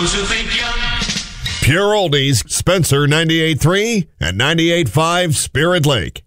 those who think young. Pure Oldies, Spencer 98.3 and 98.5 Spirit Lake.